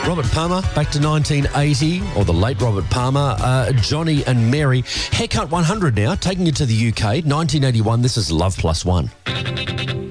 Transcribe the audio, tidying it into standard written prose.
Robert Palmer, back to 1980, or the late Robert Palmer, Johnny and Mary. Haircut 100 now, taking you to the UK. 1981, this is Love Plus One.